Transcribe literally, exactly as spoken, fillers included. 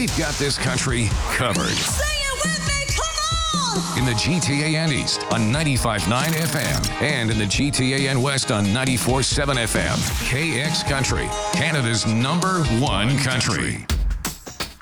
we've got this country covered. Sing it with me, come on! In the G T A N East on ninety-five point nine F M and in the G T A N West on ninety-four point seven F M. K X Country, Canada's number one country.